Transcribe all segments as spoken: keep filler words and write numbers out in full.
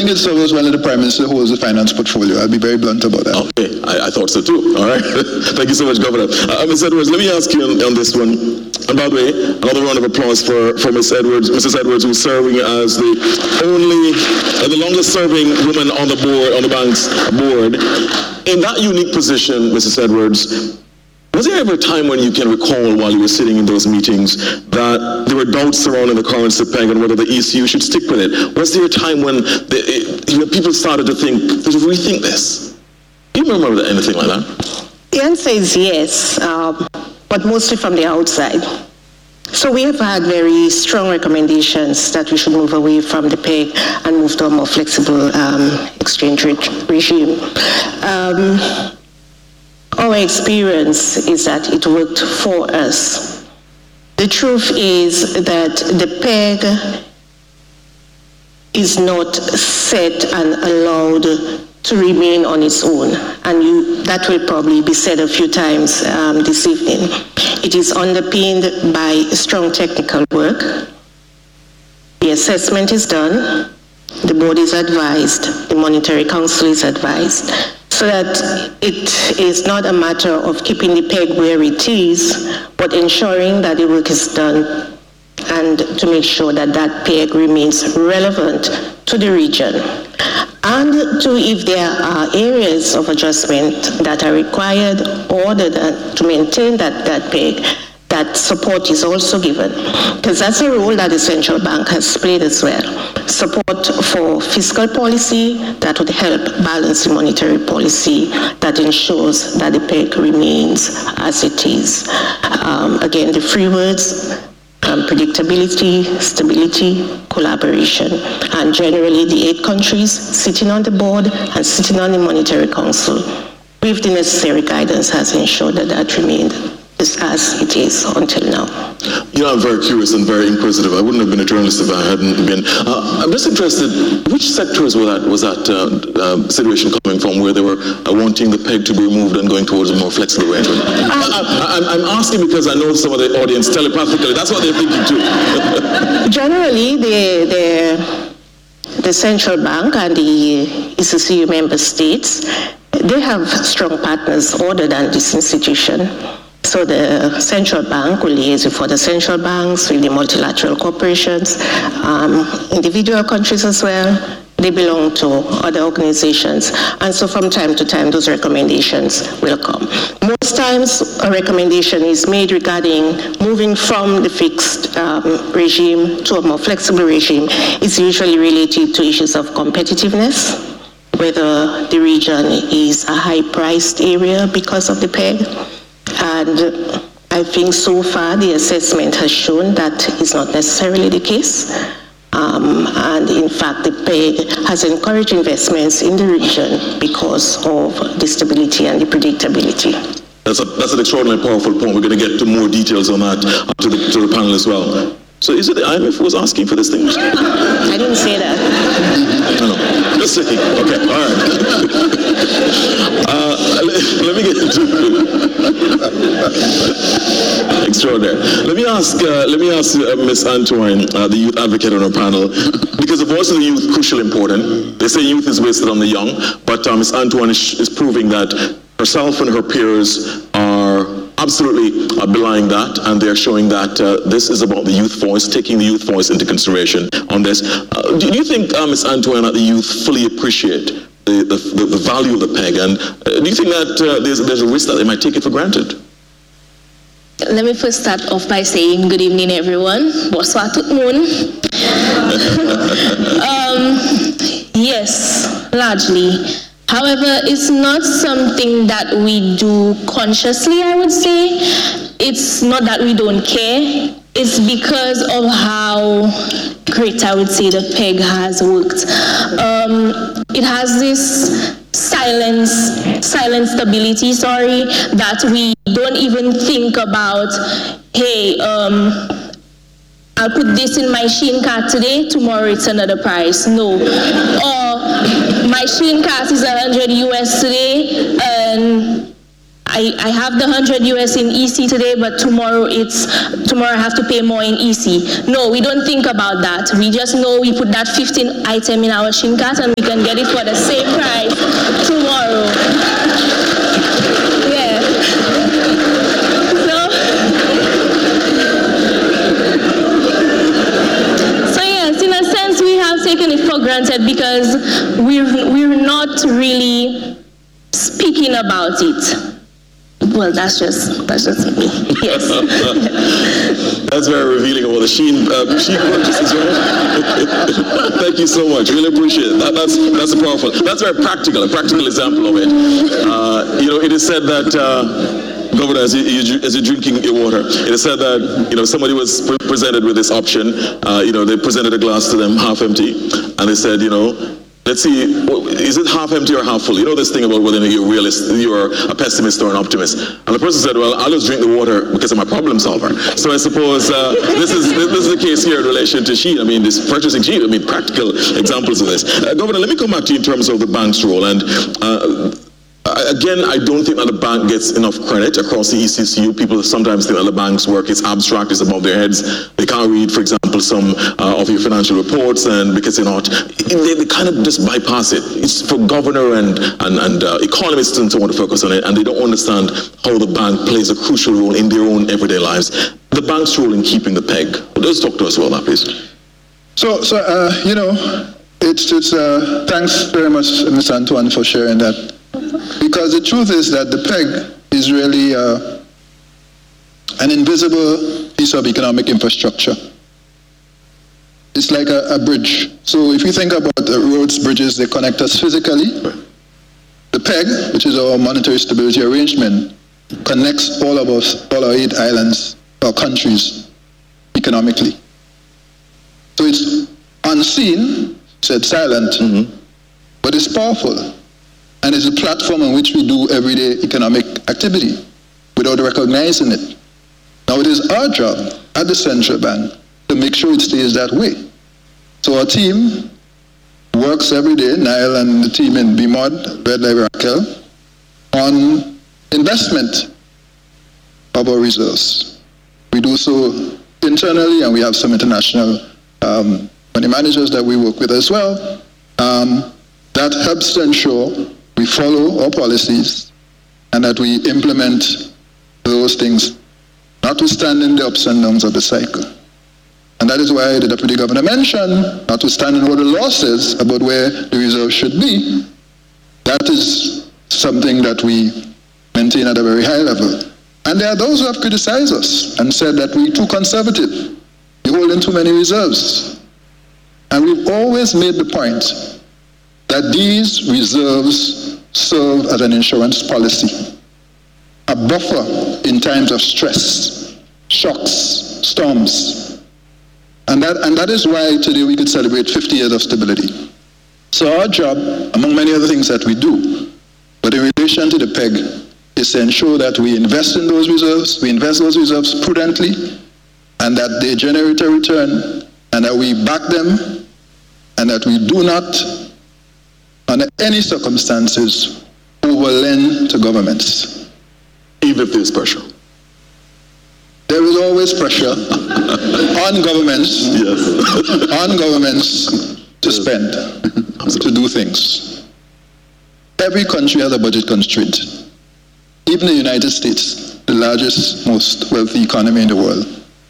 think it serves well that the Prime Minister holds the finance portfolio. I'll be very blunt about that. Okay, I, I thought so too. All right. Thank you so much, Governor. Uh, Miz Edwards, let me ask you on, on this one. And by the way, another round of applause for, for Miz Edwards, Missus Edwards, who's serving as the only, uh, the longest serving woman on the board, on the bank's board. In that unique position, Missus Edwards, was there ever a time when you can recall while you were sitting in those meetings that there were doubts surrounding the currency peg and whether the E C U should stick with it? Was there a time when the, it, you know, people started to think, to rethink this? Do you remember anything like that? The answer is yes, um, but mostly from the outside. So we have had very strong recommendations that we should move away from the peg and move to a more flexible um, exchange rate regime. Um, Our experience is that it worked for us. The truth is that the peg is not set and allowed to remain on its own, and you, that will probably be said a few times um, this evening. It is underpinned by strong technical work. The assessment is done, the board is advised, the Monetary Council is advised, so that it is not a matter of keeping the peg where it is, but ensuring that the work is done and to make sure that that peg remains relevant to the region. And to, if there are areas of adjustment that are required or that, to maintain that, that peg, that support is also given, because that's a role that the central bank has played as well. Support for fiscal policy that would help balance the monetary policy that ensures that the peg remains as it is. Um, again, the three words, um, predictability, stability, collaboration, and generally the eight countries sitting on the board and sitting on the Monetary Council with the necessary guidance has ensured that that remained is as it is until now. You know, I'm very curious and very inquisitive. I wouldn't have been a journalist if I hadn't been. Uh, I'm just interested, which sectors was that, was that uh, uh, situation coming from where they were uh, wanting the peg to be removed and going towards a more flexible arrangement? Um, I, I, I'm asking because I know some of the audience telepathically, that's what they're thinking too. Generally, the, the, the central bank and the E C C U member states, they have strong partners other than this institution. So the central bank will liaise with other central banks, with the multilateral corporations, um, individual countries as well. They belong to other organizations. And so from time to time, those recommendations will come. Most times, a recommendation is made regarding moving from the fixed um, regime to a more flexible regime. It's usually related to issues of competitiveness, whether the region is a high-priced area because of the peg. And I think so far the assessment has shown that is not necessarily the case. Um, and in fact, the peg has encouraged investments in the region because of the stability and the predictability. That's, a, that's an extraordinarily powerful point. We're going to get to more details on that to the, to the panel as well. So is it the I M F who was asking for this thing? I didn't say that. No, no. Just checking. Okay, all right. uh, let, let me get into extraordinary. Let me ask. Uh, let me ask uh, Miz Antoine, uh, the youth advocate on our panel, because the voice of the youth is crucially important. They say youth is wasted on the young, but uh, Miz Antoine is, is proving that herself and her peers are absolutely uh, belying that, and they're showing that uh, this is about the youth voice, taking the youth voice into consideration on this. Uh, do, do you think, uh, Miz Antoine, that the youth fully appreciate the, the, the, the value of the peg, and uh, do you think that uh, there's, there's a risk that they might take it for granted? Let me first start off by saying good evening, everyone. Bonsoir tout le monde. um, yes, largely. However, it's not something that we do consciously, I would say. It's not that we don't care. It's because of how great, I would say, the peg has worked. Um, it has this silence, silent stability, sorry, that we don't even think about, hey, um, I'll put this in my Shein cart today, tomorrow it's another price. No. Or my Shein cart is one hundred U S today, and I, I have the one hundred U S in E C today, but tomorrow it's tomorrow I have to pay more in E C. No, we don't think about that. We just know we put that fifteen item in our shin cart and we can get it for the same price tomorrow. Yeah. So, so yes, in a sense we have taken it for granted because we're we're not really speaking about it. Well, that's just that's just me. Yes. That's very revealing of what the Sheen uh, Sheen purchases, right? Thank you so much. Really appreciate it. That, that's that's a powerful. That's very practical. A practical example of it. Uh, you know, it is said that. Uh, Governor, as, you, you, as you're drinking your water, it is said that, you know, somebody was pre- presented with this option. Uh, you know, they presented a glass to them half empty, and they said, you know, let's see, is it half empty or half full? You know this thing about whether you're a realist, you're a pessimist or an optimist. And the person said, well, I'll just drink the water because I'm a problem solver. So I suppose uh, this is this is the case here in relation to Sheen. I mean, this purchasing Sheen, I mean, practical examples of this. Uh, Governor, let me come back to you in terms of the bank's role. And uh, Again, I don't think that the bank gets enough credit across the E C C U. People sometimes think that the bank's work is abstract, it's above their heads. They can't read, for example, some uh, of your financial reports, and because they're not, they, they kind of just bypass it. It's for governor and, and, and uh, economists and so on to focus on it, and they don't understand how the bank plays a crucial role in their own everyday lives. The bank's role in keeping the peg. Let's talk to us about that, please. So, so uh, you know, it's, it's uh, thanks very much, Mister Antoine, for sharing that. Because the truth is that the peg is really uh, an invisible piece of economic infrastructure. It's like a, a bridge. So if you think about the roads, bridges, they connect us physically. The peg, which is our monetary stability arrangement, connects all of us, all our eight islands, our countries, economically. So it's unseen, said silent, mm-hmm. but it's powerful. And it's a platform on which we do everyday economic activity without recognizing it. Now it is our job at the central bank to make sure it stays that way. So our team works every day, Niall and the team in B M O D, led by Raquel, on investment of our reserves. We do so internally, and we have some international um, money managers that we work with as well. Um, that helps to ensure we follow our policies and that we implement those things, notwithstanding the ups and downs of the cycle. And that is why the Deputy Governor mentioned, notwithstanding what the law says about where the reserve should be, that is something that we maintain at a very high level. And there are those who have criticized us and said that we're too conservative, we're holding too many reserves. And we've always made the point that these reserves serve as an insurance policy, a buffer in times of stress, shocks, storms. And that, and that is why today we could celebrate fifty years of stability. So our job, among many other things that we do, but in relation to the peg, is to ensure that we invest in those reserves, we invest those reserves prudently, and that they generate a return, and that we back them, and that we do not under any circumstances, overlend to governments. Even if there's pressure. There is always pressure on governments, yes. on governments to yes. spend, Absolutely. to do things. Every country has a budget constraint. Even the United States, the largest, most wealthy economy in the world.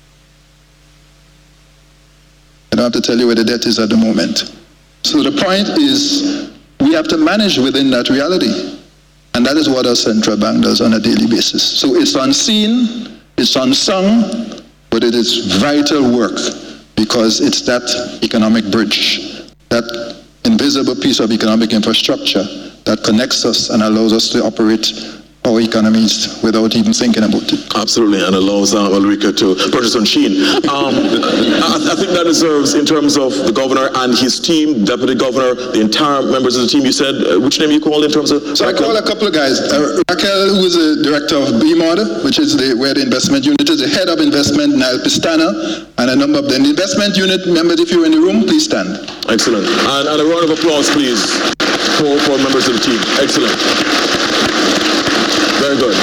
I don't have to tell you where the debt is at the moment. So the point is, we have to manage within that reality. And that is what our central bank does on a daily basis. So it's unseen, it's unsung, but it is vital work because it's that economic bridge, that invisible piece of economic infrastructure that connects us and allows us to operate our economies without even thinking about it. Absolutely, and allows uh, Ulrika to purchase on Sheen. Um, I, I think that deserves, in terms of the governor and his team, deputy governor, the entire members of the team, you said, uh, which name you called in terms of? So Raquel? I call a couple of guys. Uh, Raquel, who is the director of B M O D, which is the, where the investment unit is, the head of investment, Niall Pistana, and a number of them. The investment unit members, if you're in the room, please stand. Excellent. And, and a round of applause, please, for, for members of the team. Excellent. Very good.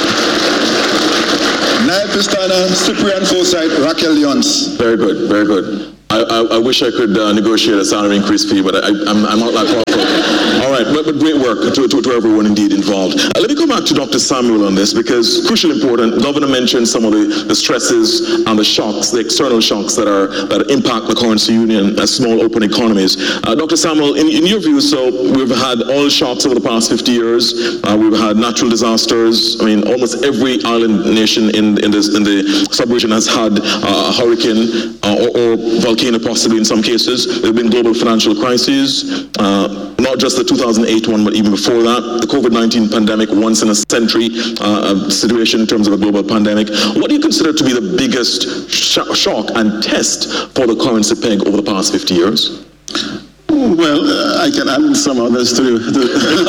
Niall Pistana, Cyprian Forsyth, Raquel Lyons. Very good, very good. I, I, I wish I could uh, negotiate a salary increase for you, but I, I'm, I'm not that powerful. All right, but, but great work to, to, to everyone indeed involved. Uh, let me go back to Doctor Samuel on this, because crucially important. Governor mentioned some of the, the stresses and the shocks, the external shocks that are that impact the currency union as small open economies. Uh, Doctor Samuel, in, in your view, so we've had oil shocks over the past fifty years. Uh, we've had natural disasters. I mean, almost every island nation in in, this, in the sub-region has had uh, a hurricane uh, or, or volcano, possibly in some cases. There have been global financial crises, uh, not just the two thousand eight one, but even before that. The COVID nineteen pandemic, once in a century uh, situation in terms of a global pandemic. What do you consider to be the biggest sh shock and test for the currency peg over the past fifty years? Well, uh, I can add some others to the, to,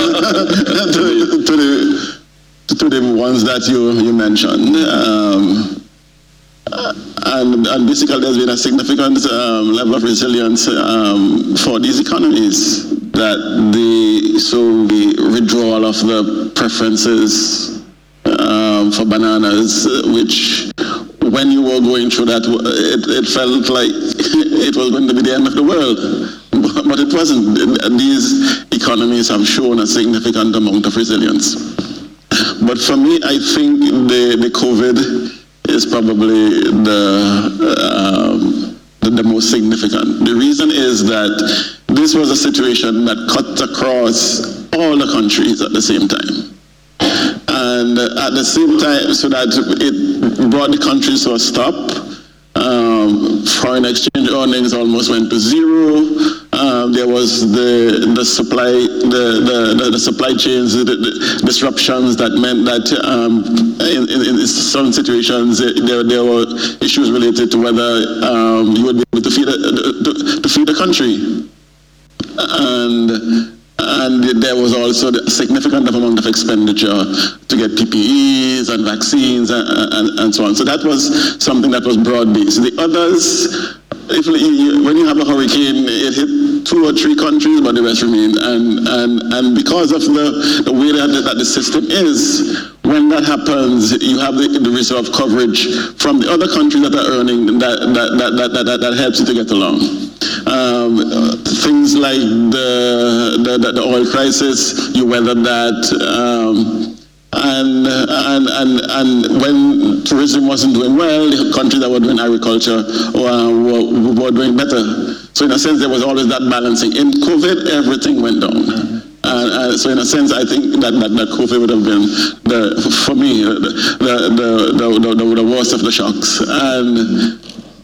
to, to, the, to the ones that you, you mentioned. Um, And, and basically there's been a significant um, level of resilience um, for these economies, that the, so the withdrawal of the preferences um, for bananas, which when you were going through that, it, it felt like it was going to be the end of the world, but it wasn't. These economies have shown a significant amount of resilience. But for me, I think the, the COVID is probably the, um, the the most significant. The reason is that this was a situation that cut across all the countries at the same time. And at the same time, so that it brought the countries to a stop. Um, foreign exchange earnings almost went to zero. Um, there was the the supply the the, the supply chains the, the disruptions that meant that um, in, in, in some situations there there were issues related to whether um, you would be able to feed a, to, to feed the country, and. And there was also a significant amount of expenditure to get P P Es and vaccines and, and, and so on. So that was something that was broad-based. The others, if you, when you have a hurricane, it hit two or three countries, but the rest remained. And and, and because of the, the way that, that the system is, when that happens, you have the, the reserve coverage from the other countries that are earning that that that that, that, that, that helps you to get along. Um, uh, things like the, the the oil crisis, you weathered that, um, and and and and when tourism wasn't doing well, the countries that were doing agriculture were, were, were doing better. So in a sense, there was always that balancing. In COVID, everything went down. Uh, uh, so in a sense, I think that, that, that COVID would have been, the, for me, the, the, the, the, the, the worst of the shocks. And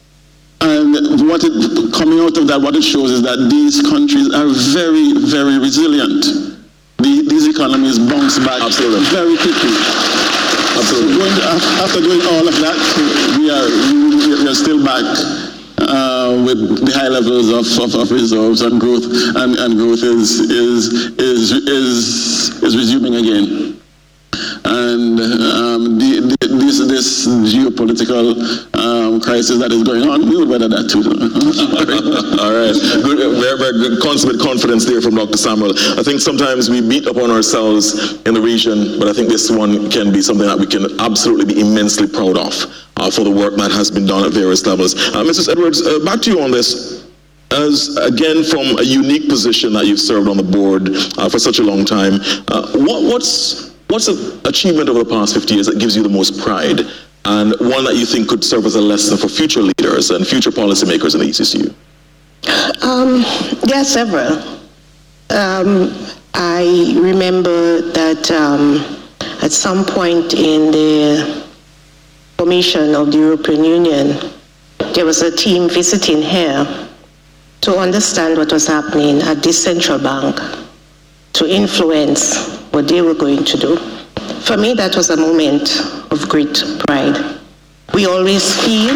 and what it, coming out of that, what it shows is that these countries are very, very resilient. The, these economies bounce back Absolutely. very quickly. Absolutely. So going to, after doing all of that, we are, we are still back. Uh, with the high levels of, of, of reserves and growth, and, and growth is is is is is resuming again. And um, the, the, this this geopolitical um, crisis that is going on, we would weather that too. All right, good, very very good consummate confidence there from Doctor Samuel. I think sometimes we beat upon ourselves in the region, but I think this one can be something that we can absolutely be immensely proud of. Uh, for the work that has been done at various levels. Uh, Missus Edwards, uh, back to you on this. As, again, from a unique position that you've served on the board uh, for such a long time, uh, what, what's, what's an achievement over the past fifty years that gives you the most pride, and one that you think could serve as a lesson for future leaders and future policymakers in the E C C U? Um, there are several. Um, I remember that um, at some point in the formation of the European Union, there was a team visiting here to understand what was happening at this central bank, to influence what they were going to do. For me, that was a moment of great pride. We always feel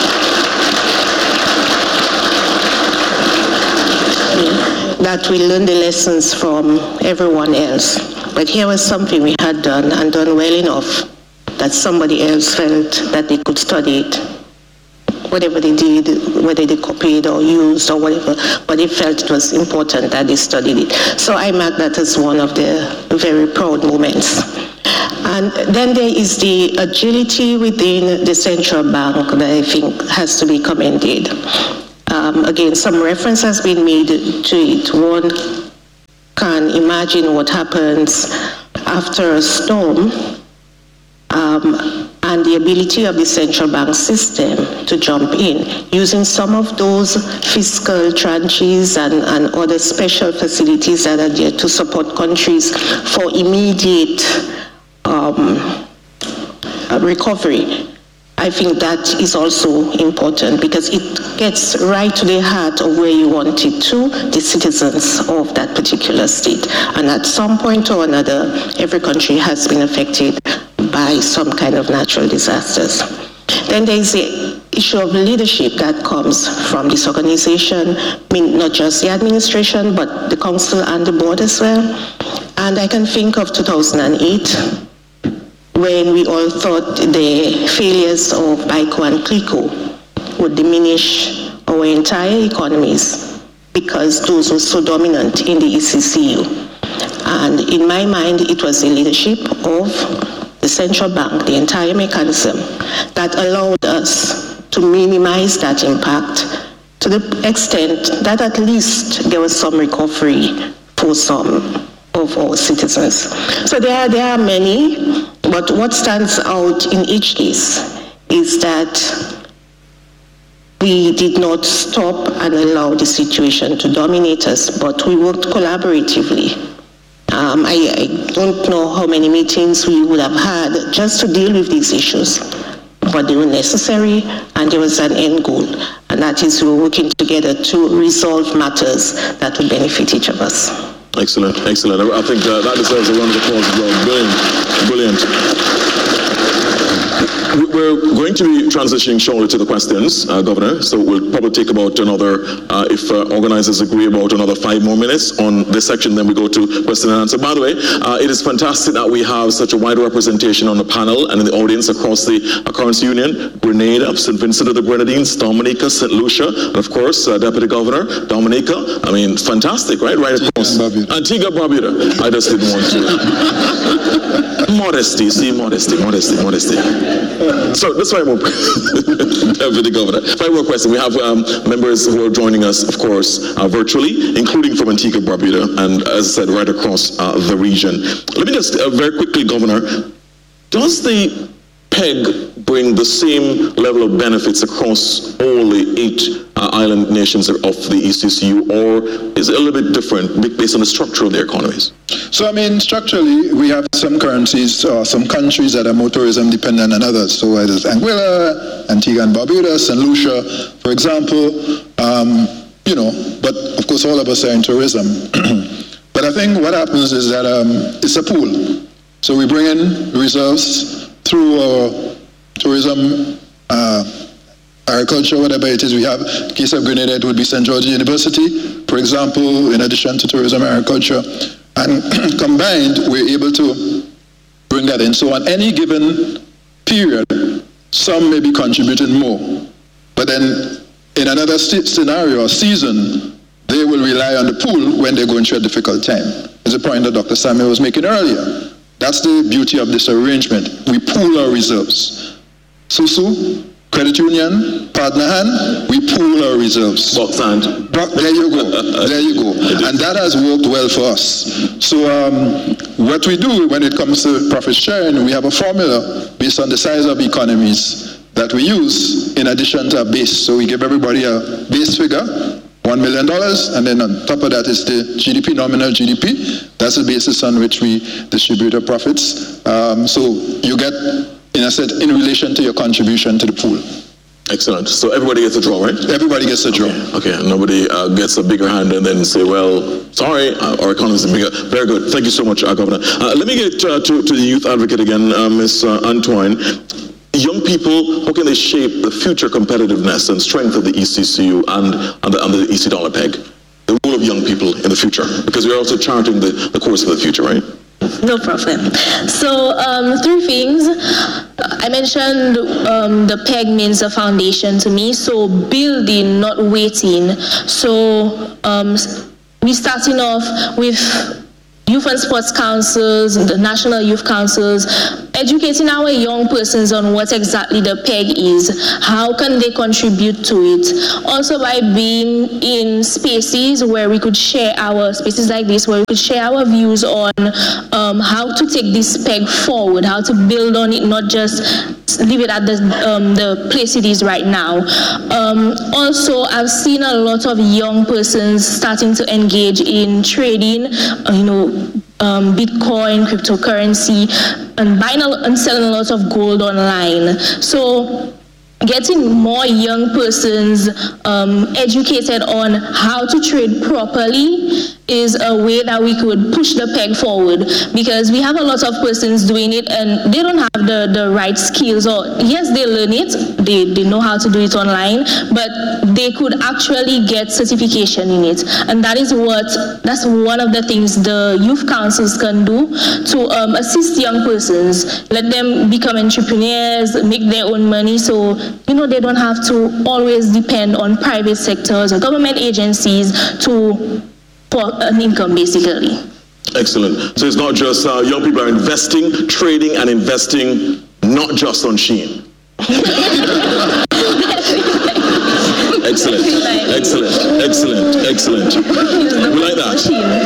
that we learn the lessons from everyone else, but here was something we had done and done well enough that somebody else felt that they could study it. Whatever they did, whether they copied or used or whatever, but they felt it was important that they studied it. So I mark that as one of the very proud moments. And then there is the agility within the central bank that I think has to be commended. Um, again, some reference has been made to it. One can imagine what happens after a storm, um, and the ability of the central bank system to jump in, using some of those fiscal tranches and, and other special facilities that are there to support countries for immediate um, recovery. I think that is also important because it gets right to the heart of where you want it to, the citizens of that particular state. And at some point or another, every country has been affected by some kind of natural disasters. Then there is the issue of leadership that comes from this organization, I mean, not just the administration, but the council and the board as well. And I can think of two thousand eight, when we all thought the failures of BICO and CLICO would diminish our entire economies because those were so dominant in the E C C U. And in my mind, it was the leadership of the central bank, the entire mechanism, that allowed us to minimize that impact to the extent that at least there was some recovery for some of our citizens. So there are, there are many, but what stands out in each case is that we did not stop and allow the situation to dominate us, but we worked collaboratively. Um, I, I don't know how many meetings we would have had just to deal with these issues, but they were necessary and there was an end goal, and that is we were working together to resolve matters that would benefit each of us. Excellent, excellent. I think uh, that deserves a round of applause as well. Brilliant, brilliant. We're going to be transitioning shortly to the questions, uh, Governor, so we'll probably take about another, uh, if uh, organizers agree, about another five more minutes on this section, then we go to question and answer. By the way, uh, it is fantastic that we have such a wide representation on the panel and in the audience across the uh, Currency Union, Grenada, Saint Vincent of the Grenadines, Dominica, Saint Lucia, and of course, uh, Deputy Governor, Dominica. I mean, fantastic, right? Right across. Antigua, Barbuda. I just didn't want to. Modesty, see, modesty, modesty, modesty. So that's why more Deputy Governor. Five more questions. We have um, members who are joining us, of course, uh, virtually, including from Antigua, Barbuda, and as I said, right across uh, the region. Let me just uh, very quickly, Governor, does the PEG bring the same level of benefits across all the eight uh, island nations of the E C C U, or is it a little bit different based on the structure of their economies? So, I mean, structurally, we have some currencies or uh, some countries that are more tourism dependent than others. So, it is Anguilla, Antigua and Barbuda, Saint Lucia, for example. Um, you know, but of course, all of us are in tourism. But I think what happens is that um, it's a pool. So, we bring in reserves through our tourism, uh, agriculture, whatever it is we have. In the case of Grenada, it would be Saint George University, for example, in addition to tourism and agriculture. And combined, we're able to bring that in. So on any given period, some may be contributing more. But then in another scenario or season, they will rely on the pool when they're going through a difficult time. It's a point that Doctor Samuel was making earlier. That's the beauty of this arrangement. We pool our reserves. Susu, Credit Union, Partner Hand, we pool our reserves. Box hand. There you go. There you go. And that has worked well for us. So um, what we do when it comes to profit sharing, we have a formula based on the size of economies that we use in addition to a base. So we give everybody a base figure, one million dollars, and then on top of that is the G D P, nominal G D P. That's the basis on which we distribute our profits. Um, so you get, in a sense, in relation to your contribution to the pool. Excellent. So everybody gets a draw, right? Everybody gets a draw. Okay, okay. Nobody uh, gets a bigger hand and then say, well, sorry, uh, our economy is bigger. Very good. Thank you so much, uh, Governor. Uh, let me get uh, to, to the youth advocate again, uh, Miz Uh, Antoine. Young people, how can they shape the future competitiveness and strength of the E C C U and, and, the, and the E C dollar peg? The role of young people in the future, because we're also charting the, the course of the future, right? No problem. So um, three things. I mentioned um, the peg means a foundation to me. So building, not waiting. So um, we're starting off with youth and sports councils, the national youth councils, educating our young persons on what exactly the PEG is, how can they contribute to it. Also by being in spaces where we could share our, spaces like this, where we could share our views on um, how to take this PEG forward, how to build on it, not just leave it at the, um, the place it is right now. Um, also, I've seen a lot of young persons starting to engage in trading, uh, you know, um, Bitcoin, cryptocurrency, and buying and selling a lot of gold online. So getting more young persons um, educated on how to trade properly is a way that we could push the PEG forward, because we have a lot of persons doing it and they don't have the, the right skills, or yes, they learn it, they, they know how to do it online, but they could actually get certification in it. And that is what, that's one of the things the youth councils can do to um, assist young persons, let them become entrepreneurs, make their own money, so you know they don't have to always depend on private sectors or government agencies to for an income, basically. Excellent. So it's not just uh, young people are investing, trading, and investing, not just on Shein. Excellent, excellent, excellent, excellent. We like that.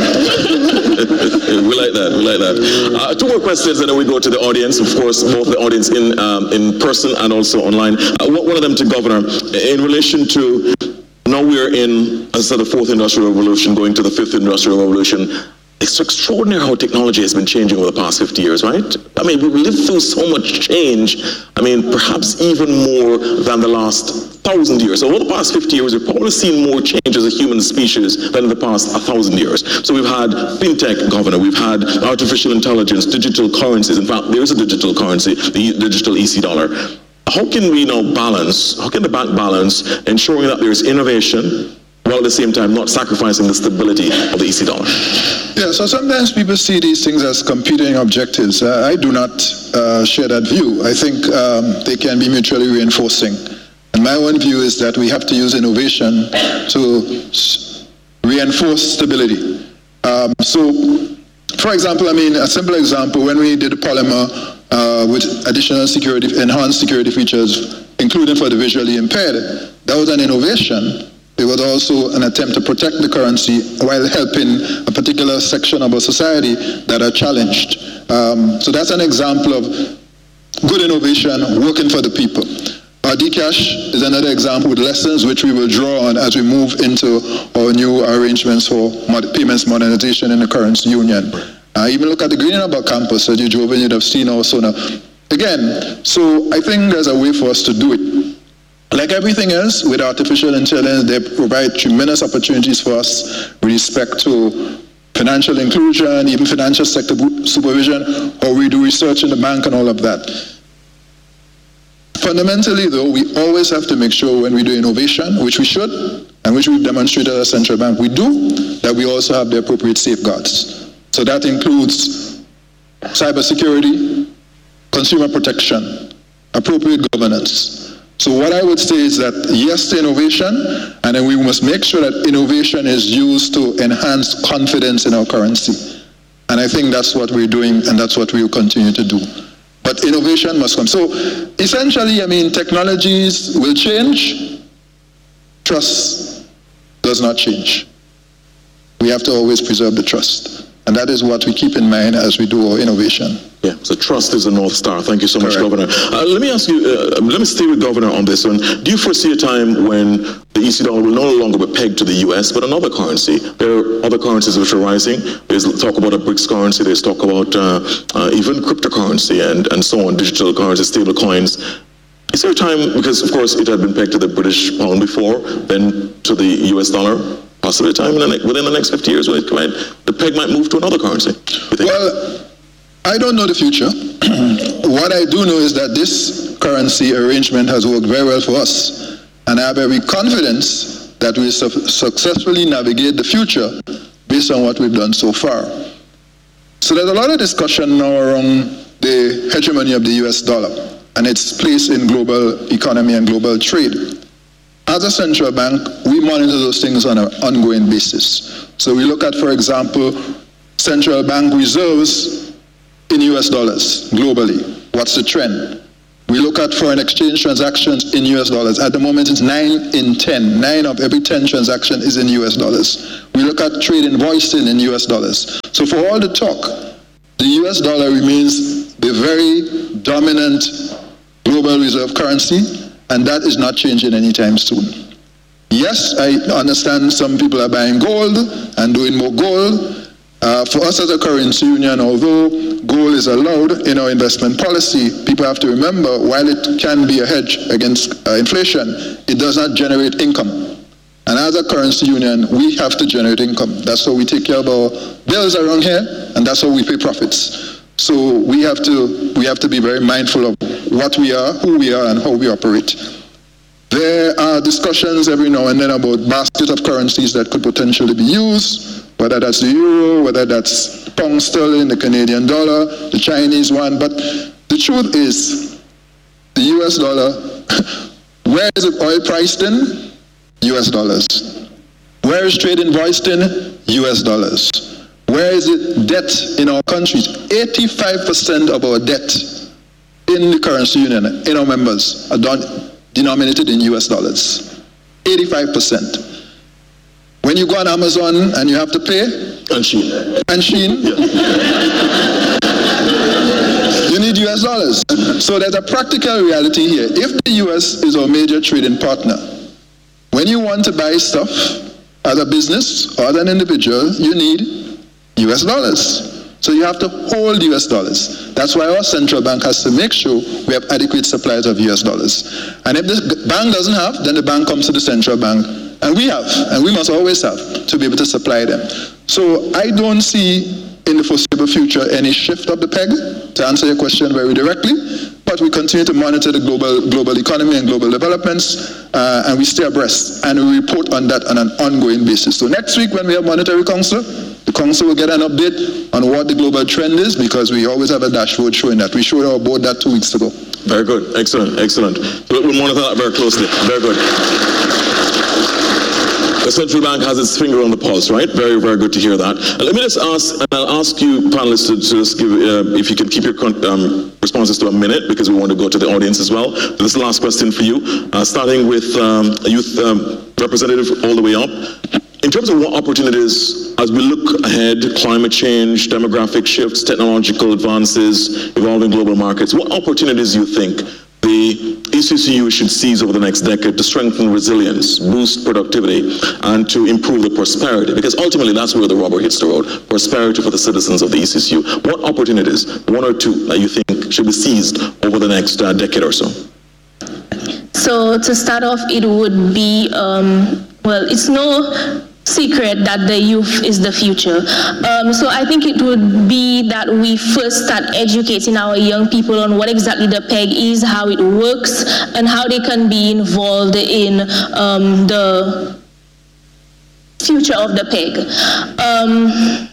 we like that, we like that. Uh, two more questions and then we go to the audience. Of course, both the audience in um, in person and also online. Uh, one of them to Governor, in relation to, now we're in, as I said, the fourth industrial revolution, going to the fifth industrial revolution. It's extraordinary how technology has been changing over the past fifty years, right? I mean, we've lived through so much change. I mean, perhaps even more than the last thousand years. So over the past fifty years, we've probably seen more change as a human species than in the past a thousand years. So we've had fintech, Governor, we've had artificial intelligence, digital currencies. In fact, there is a digital currency, the digital E C dollar. How can we now balance, how can the bank balance ensuring that there is innovation while at the same time not sacrificing the stability of the E C dollar? Yeah, so sometimes people see these things as competing objectives. Uh, I do not uh, share that view. I think um, they can be mutually reinforcing. And my own view is that we have to use innovation to s- reinforce stability. Um, so, for example, I mean, a simple example, when we did the polymer uh, with additional security, enhanced security features, including for the visually impaired, that was an innovation. It was also an attempt to protect the currency while helping a particular section of our society that are challenged. Um, so that's an example of good innovation working for the people. Our Dcash is another example with lessons which we will draw on as we move into our new arrangements for mod- payments modernization in the currency union. Uh, even look at the Green Harbor campus that you drove in, you'd have seen also now. Again, so I think there's a way for us to do it. Like everything else, with artificial intelligence, they provide tremendous opportunities for us with respect to financial inclusion, even financial sector supervision, or we do research in the bank and all of that. Fundamentally, though, we always have to make sure when we do innovation, which we should, and which we've demonstrated as a central bank we do, that we also have the appropriate safeguards. So that includes cybersecurity, consumer protection, appropriate governance. So what I would say is that yes to innovation, and then we must make sure that innovation is used to enhance confidence in our currency. And I think that's what we're doing, and that's what we will continue to do. But innovation must come. So essentially, I mean, technologies will change. Trust does not change. We have to always preserve the trust. And that is what we keep in mind as we do our innovation. Yeah, so trust is the North Star. Thank you so much, Correct. Governor. Uh, let me ask you, uh, let me stay with Governor on this one. Do you foresee a time when the E C dollar will no longer be pegged to the U S, but another currency? There are other currencies which are rising. There's talk about a BRICS currency. There's talk about uh, uh, even cryptocurrency and, and so on, digital currency, stable coins. Is there a time, because of course it had been pegged to the British pound before, then to the U S dollar? Possibly a time in the ne- within the next fifty years when it might, the peg might move to another currency? You think? Well, I don't know the future. What I do know is that this currency arrangement has worked very well for us. And I have every confidence that we su- successfully navigate the future based on what we've done so far. So there's a lot of discussion now around the hegemony of the U S dollar and its place in global economy and global trade. As a central bank, we monitor those things on an ongoing basis. So we look at, for example, central bank reserves in U S dollars globally. What's the trend? We look at foreign exchange transactions in U S dollars. At the moment, it's nine in ten. Nine of every ten transactions is in U S dollars. We look at trade invoicing in U S dollars. So for all the talk, the U S dollar remains the very dominant global reserve currency, and that is not changing anytime soon. Yes, I understand some people are buying gold and doing more gold. Uh, for us as a currency union, although gold is allowed in our investment policy, people have to remember, while it can be a hedge against uh, inflation, it does not generate income. And as a currency union, we have to generate income. That's how we take care of our bills around here, and that's how we pay profits. So we have to, we have to be very mindful of what we are, who we are, and how we operate. There are discussions every now and then about baskets of currencies that could potentially be used, whether that's the euro, whether that's pound sterling, the Canadian dollar, the Chinese one. But the truth is, the U S dollar, where is the oil priced in? U S dollars. Where is trade invoiced in? U S dollars. Where is it debt in our countries? eighty-five percent of our debt in the currency union, in our members, are done, denominated in U S dollars. eighty-five percent. When you go on Amazon and you have to pay, and Shein, and Shein, yeah. You need U S dollars. So there's a practical reality here. If the U S is our major trading partner, when you want to buy stuff as a business or as an individual, you need U S dollars. So you have to hold U S dollars. That's why our central bank has to make sure we have adequate supplies of U S dollars. And if the bank doesn't have, then the bank comes to the central bank. And we have, and we must always have, to be able to supply them. So I don't see in the foreseeable future any shift of the peg, to answer your question very directly, but we continue to monitor the global global economy and global developments, uh, and we stay abreast, and we report on that on an ongoing basis. So next week when we have Monetary Council, the Council will get an update on what the global trend is, because we always have a dashboard showing that. We showed our board that two weeks ago. Very good, excellent, excellent. We'll monitor that very closely, very good. The central bank has its finger on the pulse, right? Very, very good to hear that. And let me just ask, and I'll ask you panelists to, to just give, uh, if you can keep your um, responses to a minute, because we want to go to the audience as well. But this is the last question for you, uh, starting with um, a youth um, representative all the way up. In terms of what opportunities, as we look ahead, climate change, demographic shifts, technological advances, evolving global markets, what opportunities do you think the E C C U should seize over the next decade to strengthen resilience, boost productivity, and to improve the prosperity? Because ultimately that's where the rubber hits the road, prosperity for the citizens of the E C C U. What opportunities, one or two, that you think should be seized over the next uh, decade or so? So to start off, it would be, um, well, it's no secret that the youth is the future. Um, so I think it would be that we first start educating our young people on what exactly the PEG is, how it works, and how they can be involved in um, the future of the PEG. Um,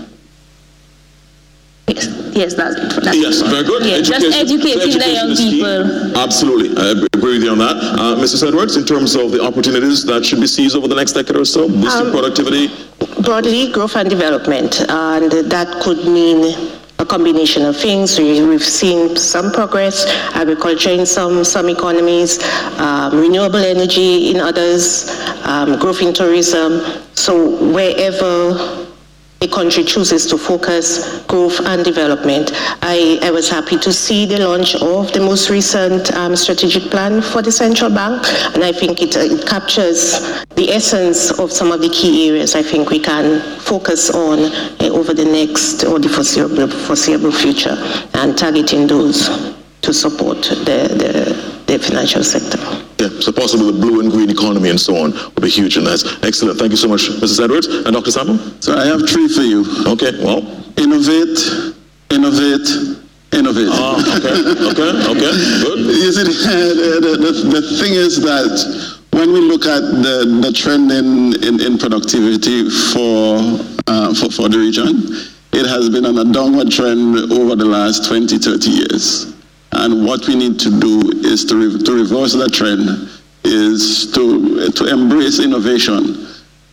yes, yes, that's it. For that. Yes, very good. Yeah, just educating the young people. Absolutely, I agree with you on that. Uh, Missus Edwards, in terms of the opportunities that should be seized over the next decade or so, boosting um, productivity? Broadly, growth and development, and that could mean a combination of things. We, we've seen some progress, agriculture in some, some economies, um, renewable energy in others, um, growth in tourism. So wherever a country chooses to focus growth and development. I, I was happy to see the launch of the most recent um, strategic plan for the central bank, and I think it, uh, it captures the essence of some of the key areas I think we can focus on uh, over the next or the foreseeable, foreseeable future, and targeting those to support the, the, the financial sector. Yeah, so possibly the blue and green economy and so on will be huge in that. Excellent. Thank you so much, Missus Edwards. And Doctor Samuel? So I have three for you. Okay, well. Innovate, innovate, innovate. Ah, okay, okay, okay, good. You see, the, the, the, the thing is that when we look at the, the trend in, in, in productivity for, uh, for, for the region, it has been on a downward trend over the last twenty, thirty years. And what we need to do is to, re to reverse that trend, is to, to embrace innovation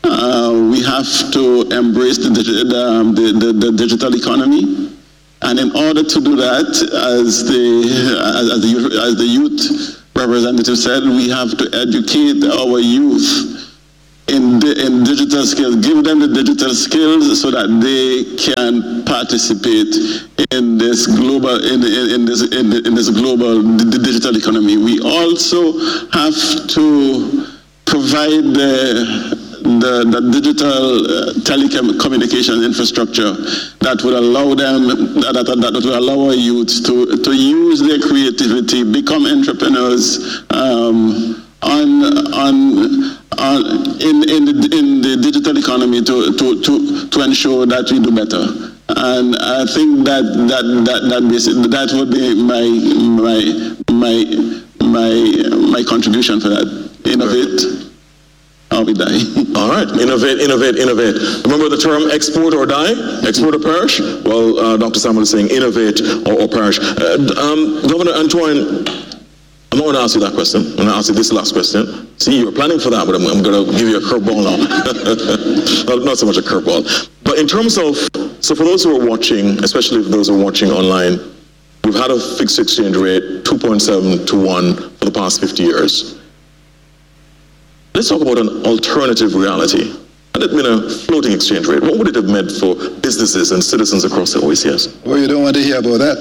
Uh, we have to embrace the, digi- the, um, the, the, the digital economy. And in order to do that, as the, as the, as the youth representative said, we have to educate our youth in, di- in digital skills, give them the digital skills so that they can participate in this global, in, in, in this, in, the, in this global the digital economy. We also have to provide the The, the digital uh, telecommunications infrastructure that would allow them, that, that, that would allow our youths to, to use their creativity, become entrepreneurs um, on, on, on, in, in, the, in the digital economy to, to, to, to ensure that we do better. And I think that that that that, basically, that would be my my my my my contribution for that. Innovate. I'll be dying. All right, innovate, innovate, innovate. Remember the term export or die? Export or perish? Well, uh, Doctor Samuel is saying innovate or, or perish. Uh, um, Governor Antoine, I'm not going to ask you that question. I'm going to ask you this last question. See, you were planning for that, but I'm, I'm going to give you a curveball now. not, not so much a curveball. But in terms of, so for those who are watching, especially for those who are watching online, we've had a fixed exchange rate, two point seven to one for the past fifty years. Let's talk about an alternative reality. Had it been a floating exchange rate, what would it have meant for businesses and citizens across the O E C S? Well, you don't want to hear about that.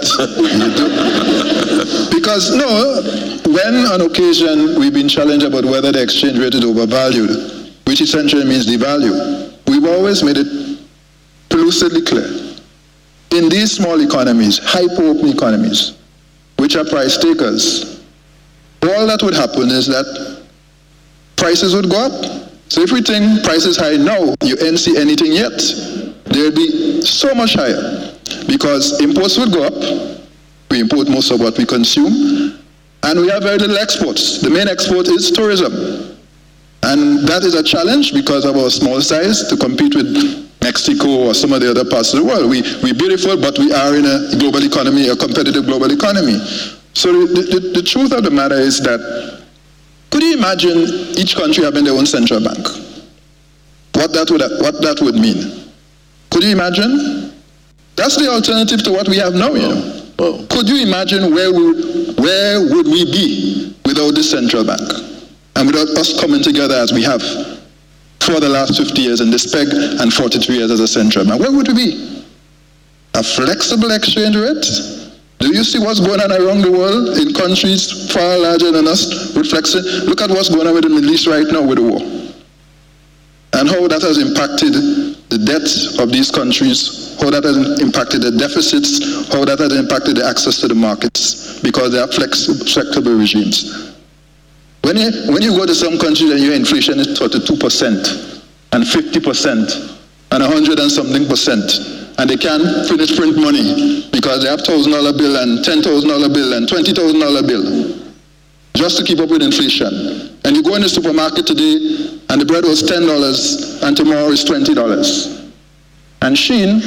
Because, no, when on occasion we've been challenged about whether the exchange rate is overvalued, which essentially means devalued, we've always made it lucidly clear. In these small economies, hyper-open economies, which are price takers, all that would happen is that prices would go up. So if we think price is high now, you ain't see anything yet. They'll be so much higher because imports would go up. We import most of what we consume, and we have very little exports. The main export is tourism, and that is a challenge because of our small size to compete with Mexico or some of the other parts of the world. We we're beautiful, but we are in a global economy, a competitive global economy. So the, the, the truth of the matter is that, could you imagine each country having their own central bank? What that would what that would mean? Could you imagine? That's the alternative to what we have now, you know. Oh. Could you imagine where we, where would we be without this central bank? And without us coming together as we have for the last fifty years in this peg and forty-three years as a central bank? Where would we be? A flexible exchange rate? Do you see what's going on around the world in countries far larger than us with flexing? Look at what's going on with the Middle East right now with the war. And how that has impacted the debt of these countries, how that has impacted the deficits, how that has impacted the access to the markets, because they are flex, flexible regimes. When you, when you go to some countries and your inflation is thirty-two percent and fifty percent and one hundred and something percent, and they can't finish print money because they have one thousand dollar bill and ten thousand dollar bill and twenty thousand dollar bill just to keep up with inflation. And you go in the supermarket today and the bread was ten dollars and tomorrow is twenty dollars. And Sheen,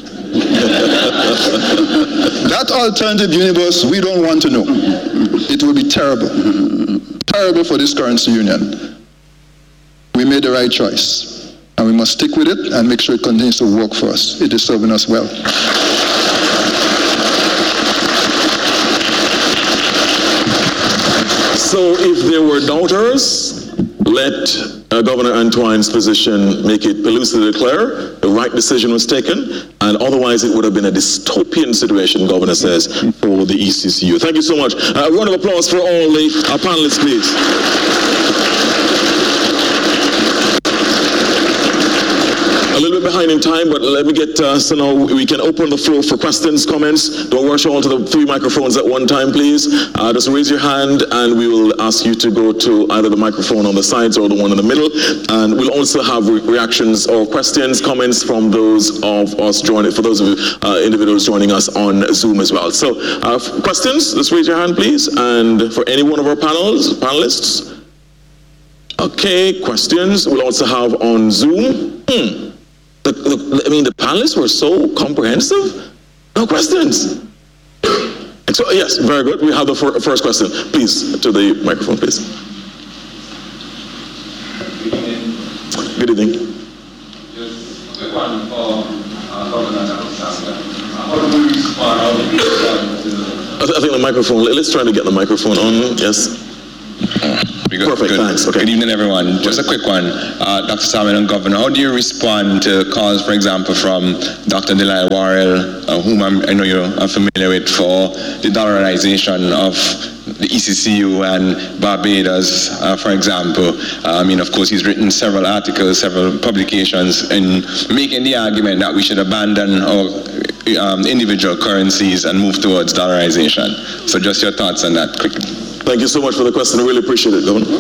that alternative universe we don't want to know. It will be terrible. Terrible for this currency union. We made the right choice. And we must stick with it and make sure it continues to work for us. It is serving us well. So if there were doubters, let uh, Governor Antoine's position make it elucidly clear the right decision was taken, and otherwise it would have been a dystopian situation, Governor says, for the E C C U. Thank you so much. Uh, a round of applause for all the our panelists, please. A little bit behind in time, but let me get, uh, so now we can open the floor for questions, comments. Don't rush all to the three microphones at one time, please. Uh, just raise your hand and we will ask you to go to either the microphone on the sides or the one in the middle. And we'll also have re reactions or questions, comments from those of us joining, for those of you, uh, individuals joining us on Zoom as well. So uh, questions, just raise your hand, please. And for any one of our panels, panelists. Okay, questions we'll also have on Zoom. Hmm. The, the, I mean, the panelists were so comprehensive. No questions. So, yes, very good. We have the fir first question. Please, to the microphone, please. Good evening. I, th- I think the microphone, let's try to get the microphone on, yes. Good, Perfect, good. thanks. Okay. Good evening, everyone. Just a quick one. Uh, Doctor Samuel and Governor, how do you respond to calls, for example, from Doctor Delilah Warrell, uh, whom I'm, I know you are familiar with, for the dollarization of the E C C U and Barbados, uh, for example? Uh, I mean, of course, he's written several articles, several publications in making the argument that we should abandon our um, individual currencies and move towards dollarization. So just your thoughts on that quickly. Thank you so much for the question. I really appreciate it, Governor.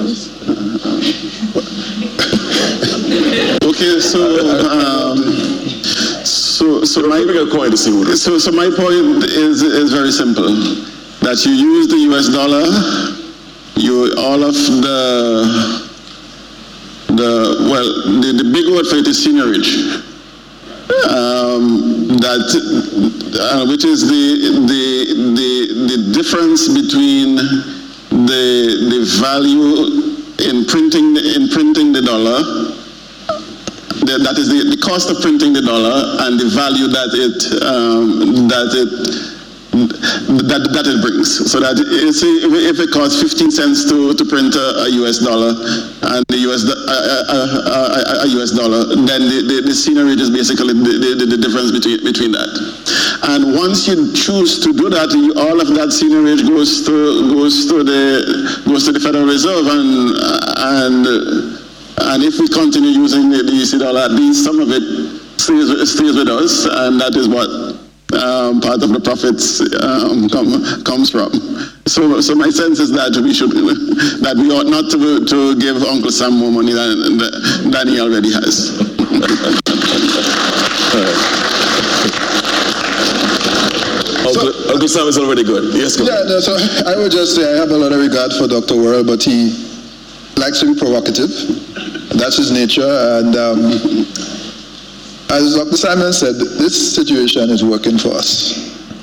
Okay, so um, so so my a coin to see what it is. so so my point is is very simple. That you use the U S dollar, you all of the the well the, the big word for it is seigniorage. Um, that uh, which is the the the the difference between the the value in printing in printing the dollar, the, that is the, the cost of printing the dollar, and the value that it um, that it that that it brings. So that if if it costs fifteen cents to, to print a, a U S dollar and the U S a, a, a, a U S dollar, then the, the, the seigniorage is basically the, the, the difference between between that. And once you choose to do that, you, all of that seigniorage goes to goes to the goes to the Federal Reserve, and and and if we continue using the, the U S dollar, at least some of it stays stays with us, and that is what Um, part of the profits um, come, comes from. So, so my sense is that we should, that we ought not to, to give Uncle Sam more money than, than he already has. Uncle, so, Uncle Sam is already good. Yes, go Yeah, no, so I would just say I have a lot of regard for Doctor Warrell, but he likes to be provocative. That's his nature, and um, as Doctor Simon said, this situation is working for us.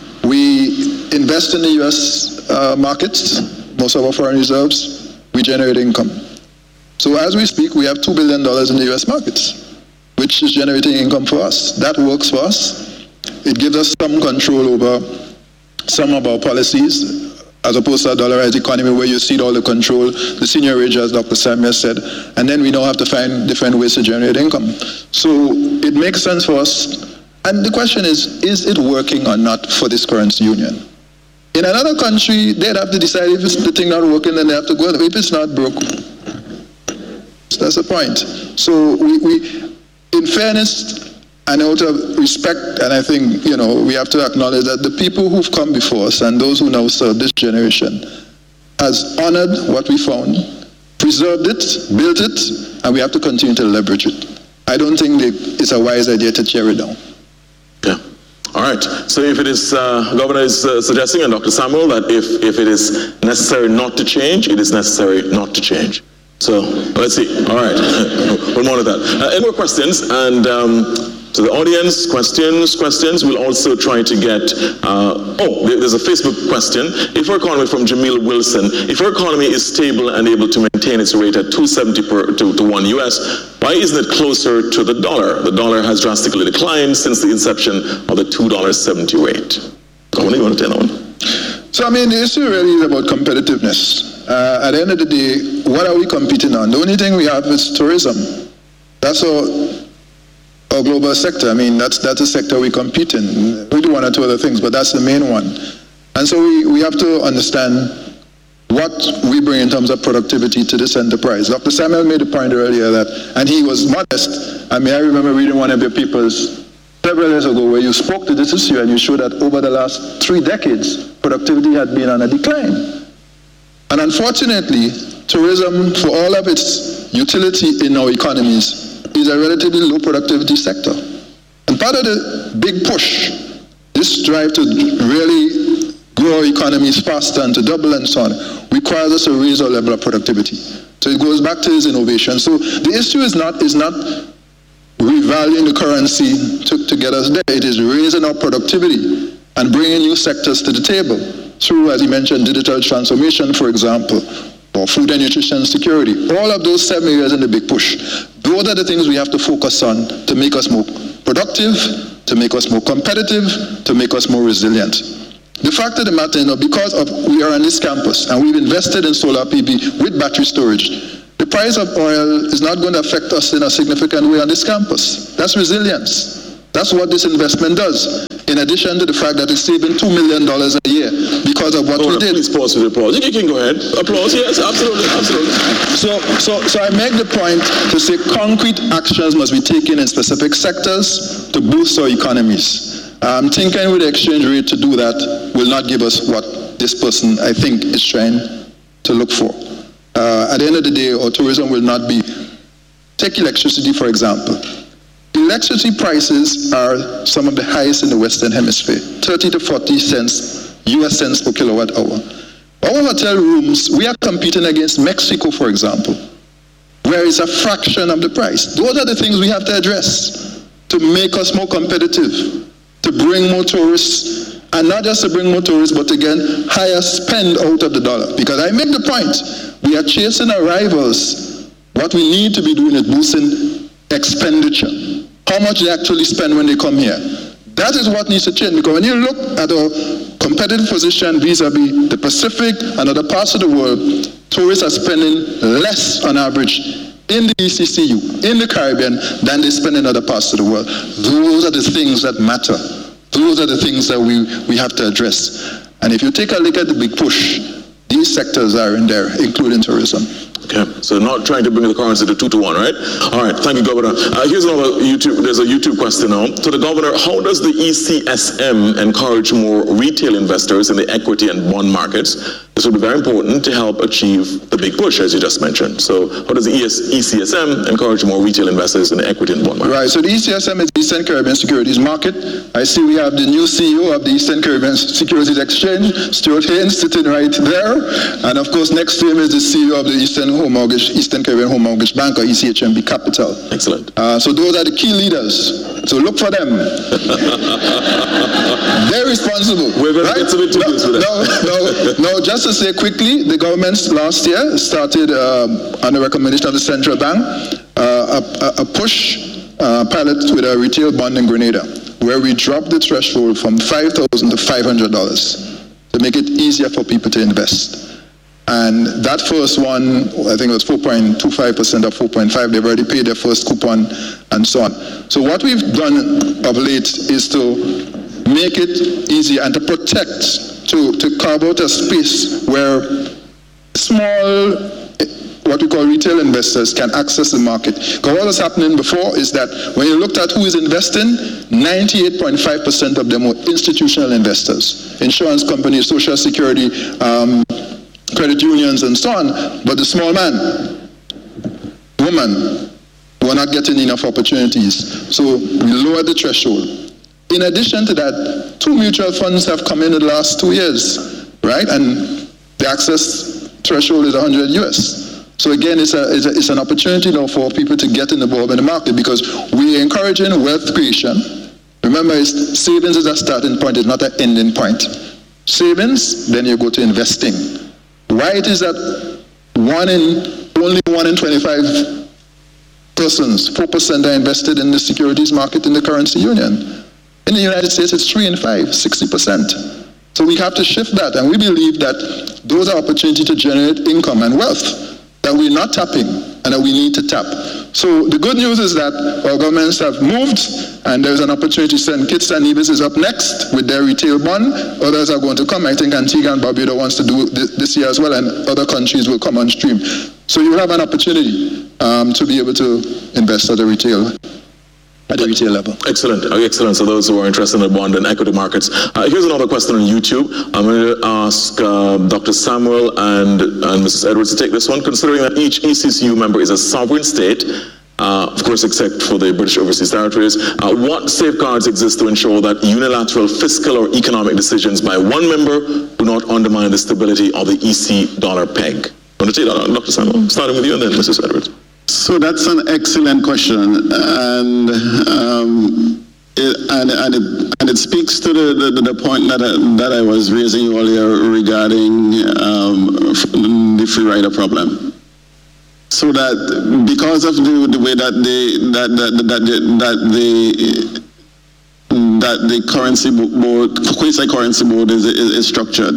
We invest in the U S uh, markets, most of our foreign reserves, we generate income. So as we speak, we have two billion dollars in the U S markets, which is generating income for us. That works for us. It gives us some control over some of our policies, as opposed to a dollarized economy where you cede all the control, the seigniorage, as Doctor Samuel said, and then we now have to find different ways to generate income. So it makes sense for us. And the question is, is it working or not for this currency union? In another country, they'd have to decide if it's the thing not working, then they have to go. If it's not broke, so that's the point. So we, we in fairness, and out of respect, and I think, you know, we have to acknowledge that the people who've come before us and those who now serve this generation has honored what we found, preserved it, built it, and we have to continue to leverage it. I don't think it's a wise idea to tear it down. Yeah. All right. So if it is, uh, Governor is uh, suggesting, and Doctor Samuel, that if, if it is necessary not to change, it is necessary not to change. So let's see. All right. We'll monitor that. Uh, any more questions? And um, to the audience, questions, questions. We'll also try to get, uh, oh, there's a Facebook question. If our economy, from Jamil Wilson, if our economy is stable and able to maintain its rate at two seventy per, to, to one U S, why isn't it closer to the dollar? The dollar has drastically declined since the inception of the two seventy rate. Governor, you want to take that one? So, I mean, the issue really is about competitiveness. Uh, at the end of the day, what are we competing on? The only thing we have is tourism. That's our, our global sector. I mean, that's that's a sector we compete in. We do one or two other things, but that's the main one. And so we, we have to understand what we bring in terms of productivity to this enterprise. Doctor Samuel made a point earlier that, and he was modest. I mean, I remember reading one of your papers several years ago where you spoke to this issue and you showed that over the last three decades, productivity had been on a decline. And unfortunately, tourism, for all of its utility in our economies, is a relatively low productivity sector. And part of the big push, this drive to really grow our economies faster and to double and so on, requires us to raise our level of productivity. So it goes back to this innovation. So the issue is not, is not revaluing the currency to, to get us there. It is raising our productivity and bringing new sectors to the table through, as you mentioned, digital transformation, for example, or food and nutrition security. All of those seven areas in the big push. Those are the things we have to focus on to make us more productive, to make us more competitive, to make us more resilient. The fact of the matter, you know, because of we are on this campus and we've invested in solar P V with battery storage, the price of oil is not going to affect us in a significant way on this campus. That's resilience. That's what this investment does. In addition to the fact that it's saving two million dollars a year because of what oh, we no, did. Please pause for the applause. You can go ahead. Applause, yes, absolutely, absolutely. So, so, so I make the point to say concrete actions must be taken in specific sectors to boost our economies. Um, tinkering with the exchange rate to do that will not give us what this person, I think, is trying to look for. Uh, at the end of the day, our tourism will not be... Take electricity, for example. Electricity prices are some of the highest in the Western Hemisphere, thirty to forty cents, U S cents per kilowatt hour. Our hotel rooms, we are competing against Mexico, for example, where it's a fraction of the price. Those are the things we have to address to make us more competitive, to bring more tourists, and not just to bring more tourists, but again, higher spend out of the dollar. Because I make the point, we are chasing our rivals. What we need to be doing is boosting expenditure. How much they actually spend when they come here. That is what needs to change, because when you look at our competitive position vis-a-vis the Pacific and other parts of the world, tourists are spending less on average in the E C C U, in the Caribbean, than they spend in other parts of the world. Those are the things that matter. Those are the things that we, we have to address. And if you take a look at the big push, these sectors are in there, including tourism. Okay, so not trying to bring the currency to two to one, right? All right, thank you, Governor. Uh, here's another YouTube, there's a YouTube question now. To the Governor, how does the E C S M encourage more retail investors in the equity and bond markets? This will be very important to help achieve the big push, as you just mentioned. So how does the E C S M encourage more retail investors in the equity and bond market? Right, so the E C S M is the Eastern Caribbean Securities Market. I see we have the new C E O of the Eastern Caribbean Securities Exchange, Stuart Haynes, sitting right there. And of course, next to him is the C E O of the Eastern Home Mortgage, Eastern Caribbean Home Mortgage Bank, or E C H M B Capital. Excellent. Uh, so those are the key leaders. So look for them. They're responsible. We're going right? to get to it. No, no, no, no, just to say quickly, the government last year started, uh, on the recommendation of the central bank, uh, a, a push uh, pilot with a retail bond in Grenada, where we dropped the threshold from five thousand dollars to five hundred dollars to make it easier for people to invest. And that first one, I think it was four point two five percent or four point five, they've already paid their first coupon and so on. So what we've done of late is to make it easy and to protect, to, to carve out a space where small, what we call retail investors can access the market. Because what was happening before is that when you looked at who is investing, ninety-eight point five percent of them were institutional investors, insurance companies, social security, um, credit unions, and so on. But the small man, woman, were not getting enough opportunities. So we lowered the threshold. In addition to that, two mutual funds have come in in the last two years, right? And the access threshold is one hundred U S. So again, it's, a, it's, a, it's an opportunity now for people to get involved in the market, because we're encouraging wealth creation. Remember, it's, savings is a starting point, it's not an ending point. Savings, then you go to investing. Why it is that one in, only one in twenty-five persons, four percent are invested in the securities market in the currency union. In the United States, it's three in five, sixty percent. So we have to shift that, and we believe that those are opportunities to generate income and wealth that we're not tapping and that we need to tap. So the good news is that our governments have moved, and there's an opportunity. Saint Kitts and Nevis is up next with their retail bond. Others are going to come. I think Antigua and Barbuda wants to do it this year as well, and other countries will come on stream. So you have an opportunity um, to be able to invest at the retail at the retail level. Excellent, excellent. So those who are interested in the bond and equity markets. Uh, here's another question on YouTube. I'm going to ask uh, Doctor Samuel and, and Missus Edwards to take this one. Considering that each E C C U member is a sovereign state, uh, of course except for the British Overseas Territories, uh, what safeguards exist to ensure that unilateral fiscal or economic decisions by one member do not undermine the stability of the E C dollar peg? I'm going to take that on, Doctor Samuel, starting with you and then Missus Edwards. So that's an excellent question, and um, it, and and it, and it speaks to the, the, the point that I, that I was raising earlier regarding um, the free rider problem. So that because of the, the way that the that that that that the that the currency board, quasi-currency board is, is, is structured.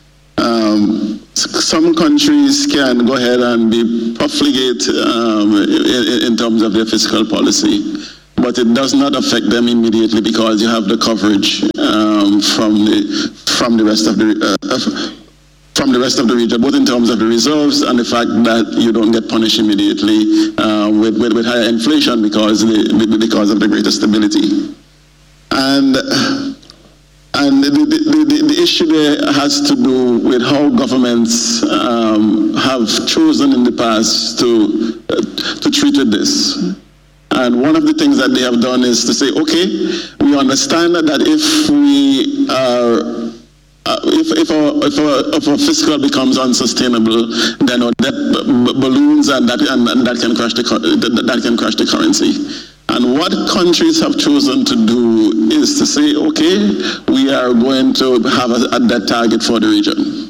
Um, some countries can go ahead and be profligate um, in, in terms of their fiscal policy, but it does not affect them immediately because you have the coverage um, from the from the rest of the uh, from the rest of the region, both in terms of the reserves and the fact that you don't get punished immediately uh, with, with with higher inflation because the, because of the greater stability. And and the, the, the, the issue there has to do with how governments um, have chosen in the past to uh, to treat with this. And one of the things that they have done is to say, okay, we understand that, that if we are uh, if if our, if our if our fiscal becomes unsustainable, then our debt b- balloons and that and, and that can crash the that, that can crash the currency. And what countries have chosen to do is to say, okay, we are going to have a, a debt target for the region.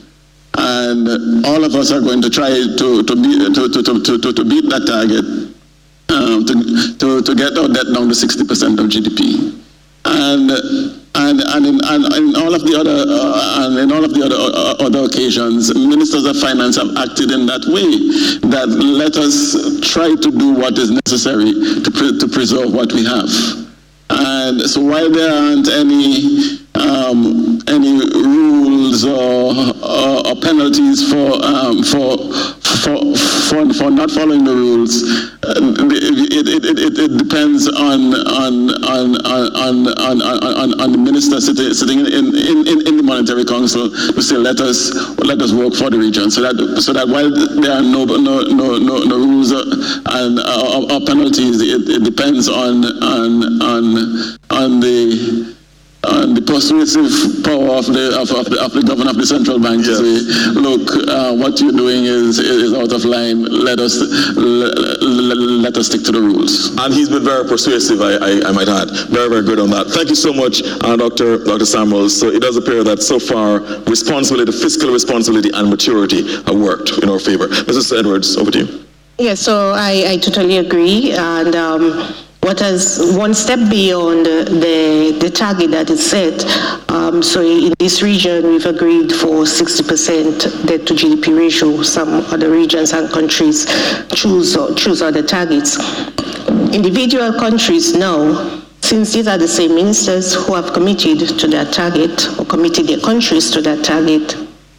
And all of us are going to try to, to, be, to, to, to, to, to beat that target, um, to, to, to get our debt down to sixty percent of G D P. And And and in, and in all of the other uh, and in all of the other uh, other occasions, ministers of finance have acted in that way. That let us try to do what is necessary to pre- to preserve what we have. And so while there aren't any um, any rules or, or, or penalties for um, for, for for for not following the rules, uh, it, it, it, it, it depends on on on on on on, on the minister sitting sitting in, in, in, in the Monetary Council to say let us let us work for the region. So that so that while there are no no no no, no rules and uh, or, or penalties, it, it depends on on on on the on the persuasive power of the of, of the of the governor of the central bank yes. to say, look, uh, what you're doing is is out of line. Let us let, let us stick to the rules. And he's been very persuasive, I, I, I might add. Very very good on that. Thank you so much, uh, Doctor Doctor Samuels. So it does appear that so far responsibility, fiscal responsibility, and maturity have worked in our favor. Missus Edwards, over to you. Yes, so I, I totally agree, and. Um, What is one step beyond the, the target that is set. Um, so in this region, we've agreed for sixty percent debt to G D P ratio. Some other regions and countries choose choose other targets. Individual countries now, since these are the same ministers who have committed to that target or committed their countries to that target,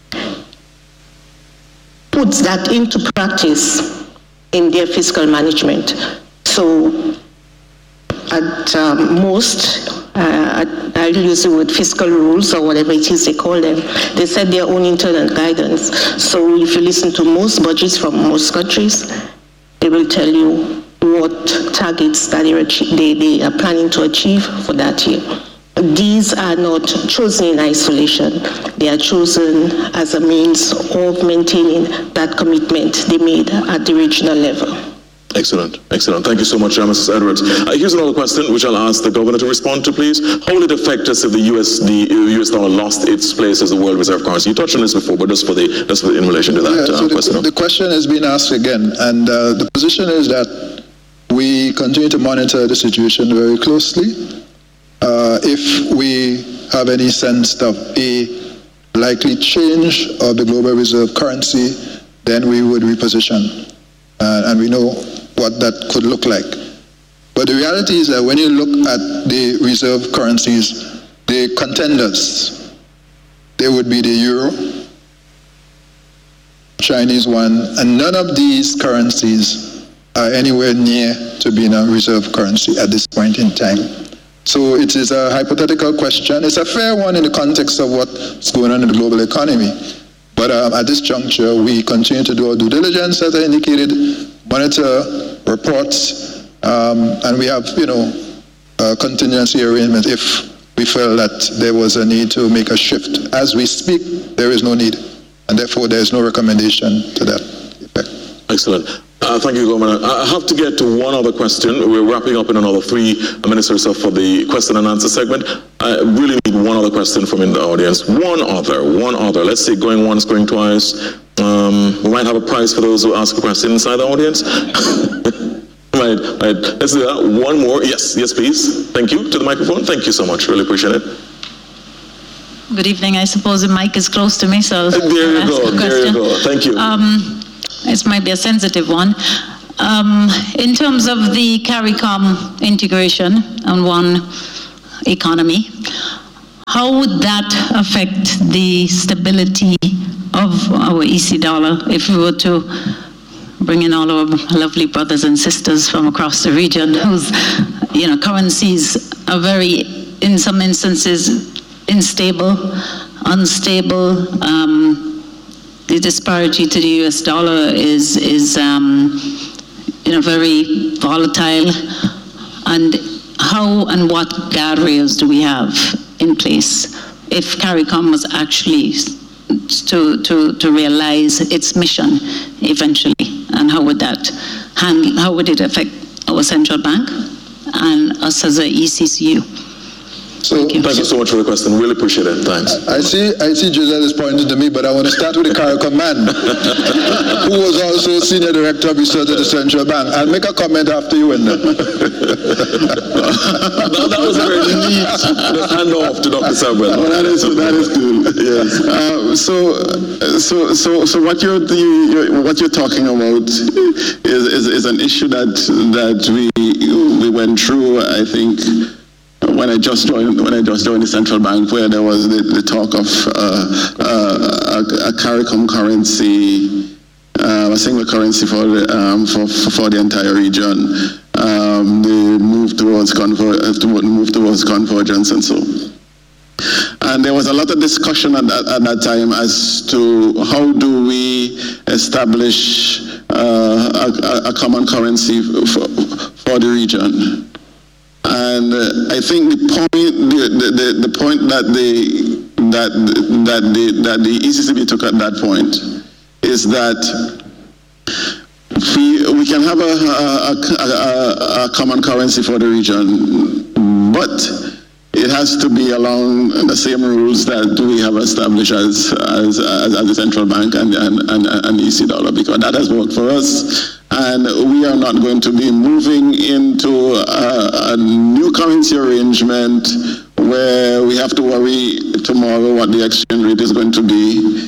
puts that into practice in their fiscal management. So at um, most, uh, I'll use the word fiscal rules or whatever it is they call them, they set their own internal guidance. So if you listen to most budgets from most countries, they will tell you what targets that they, they are planning to achieve for that year. These are not chosen in isolation. They are chosen as a means of maintaining that commitment they made at the regional level. Excellent, excellent. Thank you so much, uh, Missus Edwards. Uh, here's another question which I'll ask the governor to respond to, please. How will it affect us if the U S the U S dollar lost its place as a world reserve currency? You touched on this before, but just for the just for, in relation to that yeah, so uh, the, question. The question has been asked again, and uh, the position is that we continue to monitor the situation very closely. Uh, if we have any sense of a likely change of the global reserve currency, then we would reposition, uh, and we know what that could look like. But the reality is that when you look at the reserve currencies, the contenders, they would be the euro, Chinese yuan, and none of these currencies are anywhere near to being a reserve currency at this point in time. So it is a hypothetical question. It's a fair one in the context of what's going on in the global economy. But um, at this juncture, we continue to do our due diligence, as I indicated, monitor reports, um, and we have, you know, a contingency arrangement if we felt that there was a need to make a shift. As we speak, there is no need, and therefore there is no recommendation to that effect. Excellent. Uh, thank you, Governor. I have to get to one other question. We're wrapping up in another three minutes or so for the question and answer segment. I really need one other question from in the audience. One other, one other. Let's see, going once, going twice. Um, we might have a prize for those who ask a question inside the audience. right, right. Let's do that. One more. Yes, yes, please. Thank you. To the microphone. Thank you so much. Really appreciate it. Good evening. I suppose the mic is close to me, so there you go. There you go. Thank you. Um, This might be a sensitive one. Um, in terms of the CARICOM integration on one economy, how would that affect the stability of our E C dollar if we were to bring in all our lovely brothers and sisters from across the region whose, you know, currencies are very, in some instances, unstable, unstable. Um, the disparity to the U S dollar is, is um, you know, very volatile. And how and what guardrails do we have in place if CARICOM was actually to, to, to realize its mission eventually? And how would that handle, how would it affect our central bank and us as a E C C U? So, thank you. Thank you so much for the question. Really appreciate it. Thanks. I see I see Giselle is pointing to me, but I want to start with the CARICOM man, who was also Senior Director of Research at the Central Bank. I'll make a comment after you and then. that, that was a very neat hand off to Doctor Samuel. Oh, that is that is good. Yes. Uh, so, so, so, so what you're the, what you're talking about is, is is an issue that that we we went through. I think. When I just joined, when I just joined the central bank, where there was the, the talk of uh, uh, a, a CARICOM currency, uh, a single currency for the um, for, for the entire region, um, the move towards conver- move towards convergence and so. And there was a lot of discussion at that, at that time as to how do we establish uh, a, a common currency for, for the region. And uh, I think the point, the, the, the point that the that that the that the E C C B took at that point is that we we can have a a, a, a common currency for the region, but it has to be along the same rules that we have established as as as, as the central bank and and and, and the E C dollar, because that has worked for us. And we are not going to be moving into a, a new currency arrangement where we have to worry tomorrow what the exchange rate is going to be,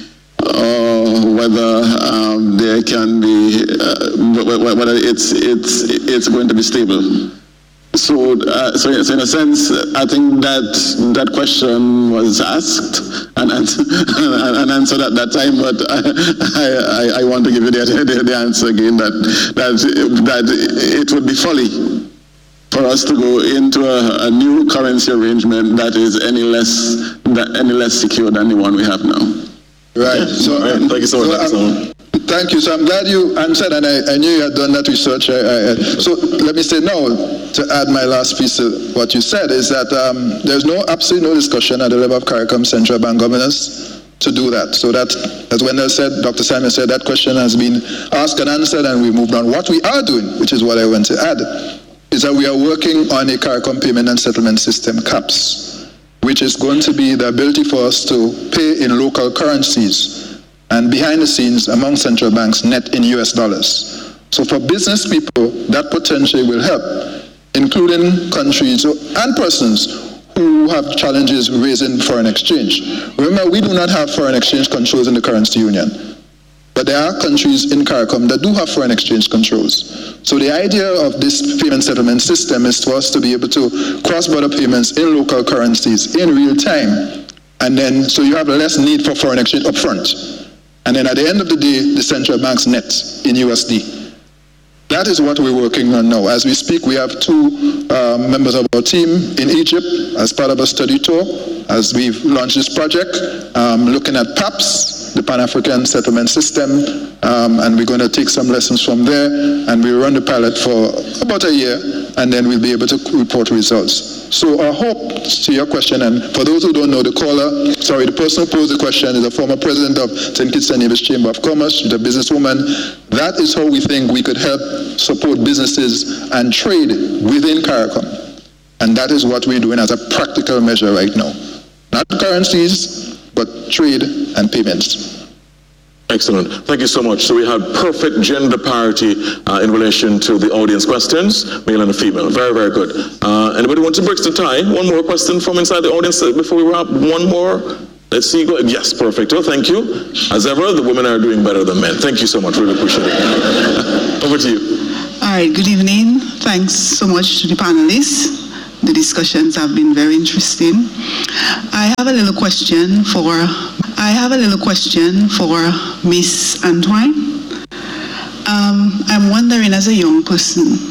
or whether um, there can be, uh, whether it's it's it's going to be stable. So, uh, so, so in a sense, I think that that question was asked and, answer, and answered at that time, but I, I, I want to give you the, the, the answer again, that, that, that it would be folly for us to go into a, a new currency arrangement that is any less, that any less secure than the one we have now. Right. So, right. Thank you so much. So, um, Thank you. So I'm glad you answered, and I, I knew you had done that research. I, I, so let me say now, to add my last piece to what you said, is that um, there's no absolutely no discussion at the level of CARICOM central bank governors to do that. So that, as Wendell said, Doctor Simon said, that question has been asked and answered, and we moved on. What we are doing, which is what I want to add, is that we are working on a CARICOM payment and settlement system, CAPS, which is going to be the ability for us to pay in local currencies and behind the scenes among central banks net in U S dollars. So for business people, that potentially will help, including countries and persons who have challenges raising foreign exchange. Remember, we do not have foreign exchange controls in the currency union, but there are countries in CARICOM that do have foreign exchange controls. So the idea of this payment settlement system is for us to be able to cross-border payments in local currencies in real time, and then so you have less need for foreign exchange upfront. And then at the end of the day, the central bank's net in U S D. That is what we're working on now. As we speak, we have two uh, members of our team in Egypt as part of a study tour, as we've launched this project, um, looking at PAPS, the Pan-African Settlement System, um, and we're going to take some lessons from there, and we run the pilot for about a year, and then we'll be able to report results. So our hope, to your question, and for those who don't know, the caller, sorry, the person who posed the question is a former president of Saint Kitts and Nevis Chamber of Commerce, she's a businesswoman. That is how we think we could help support businesses and trade within CARICOM. And that is what we're doing as a practical measure right now. Not currencies, but trade and payments. Excellent. Thank you so much. So we had perfect gender parity uh, in relation to the audience questions, male and female. Very, very good. Uh, anybody want to break the tie? One more question from inside the audience before we wrap. One more. Let's see. Go. Yes, perfect. Oh, thank you. As ever, the women are doing better than men. Thank you so much. Really appreciate it. Over to you. All right. Good evening. Thanks so much to the panelists. The discussions have been very interesting. I have a little question for I have a little question for Miss Antoine. Um, I'm wondering, as a young person,